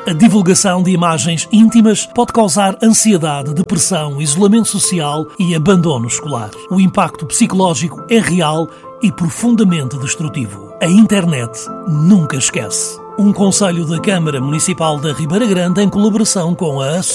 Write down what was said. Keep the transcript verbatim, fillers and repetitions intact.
A divulgação de imagens íntimas pode causar ansiedade, depressão, isolamento social e abandono escolar. O impacto psicológico é real e profundamente destrutivo. A internet nunca esquece. Um conselho da Câmara Municipal da Ribeira Grande em colaboração com a